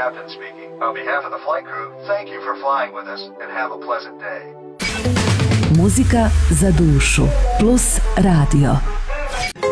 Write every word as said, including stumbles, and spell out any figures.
captain speaking. On behalf of the flight crew, thank you for flying with us and have a pleasant day. Muzika za dušu plus radio.